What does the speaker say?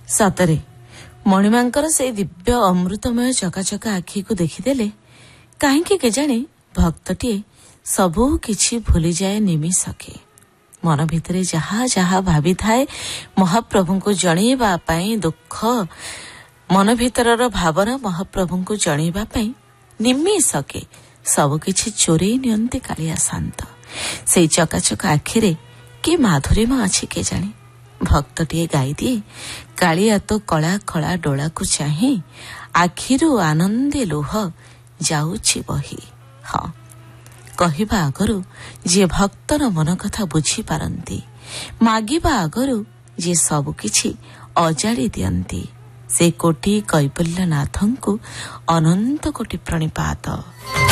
ସତରେ ମଣିମାଙ୍କର ସେଇ ଦିବ୍ୟ ଅମୃତମୟ ଚକାଚକା ଆଖିକୁ ଦେଖିଦେଲେ କାହିଁକି କେଜାଣି ଭକ୍ତଟିଏ ସବୁ କିଛି ଭୁଲିଯାଏ ନିମିଷକେ। ମନ ଭିତରେ ଯାହା ଯାହା ଭାବିଥାଏ ମହାପ୍ରଭୁଙ୍କୁ ଜଣେଇବା ପାଇଁ, ଦୁଃଖ ମନ ଭିତରର ଭାବନା ମହାପ୍ରଭୁଙ୍କୁ ଜଣେଇବା ପାଇଁ ନିମିଷକେ ସବୁକିଛି ଚୋରେଇ ନିଅନ୍ତି କାଳିଆ ଶାନ୍ତ। ସେଇ ଚକାଚକା ଆଖିରେ କି ମାଧୁରୀମା ଅଛି କେଜାଣି। ଭକ୍ତଟିଏ ଗାଇଦିଏ, କାଳିଆ ତୋ କଳା କଳା ଡୋଳାକୁ ଚାହିଁ ଆଖିରୁ ଆନନ୍ଦେ ଲୁହ ଯାଉଛି ବହି। ହଁ, କହିବା ଆଗରୁ ଯିଏ ଭକ୍ତର ମନ କଥା ବୁଝିପାରନ୍ତି, ମାଗିବା ଆଗରୁ ଯିଏ ସବୁକିଛି ଅଜାଡ଼ି ଦିଅନ୍ତି, ସେ କୋଟି କୈବଲ୍ୟନାଥଙ୍କୁ ଅନନ୍ତ କୋଟି ପ୍ରଣିପାତ।